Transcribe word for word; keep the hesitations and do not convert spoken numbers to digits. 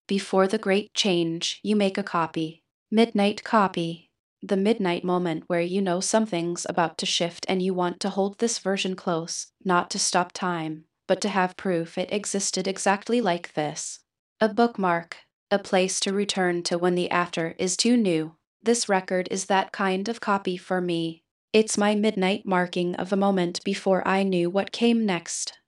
Before the great change, you make a copy. Midnight copy. The midnight moment where you know something's about to shift and you want to hold this version close, not to stop time, but to have proof it existed exactly like this. A bookmark. A place to return to when the after is too new. This record is that kind of copy for me. It's my midnight marking of a moment before I knew what came next.